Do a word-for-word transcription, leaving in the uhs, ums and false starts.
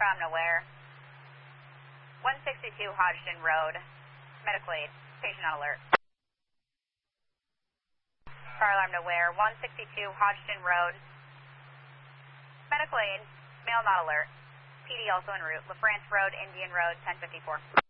alarm nowhere. one sixty-two Hodgson Road. Medical aid. Patient on alert. Fire alarm nowhere. one sixty-two Hodgson Road. Medical aid. Male not alert. P D also en route. LaFrance Road, Indian Road, ten fifty-four.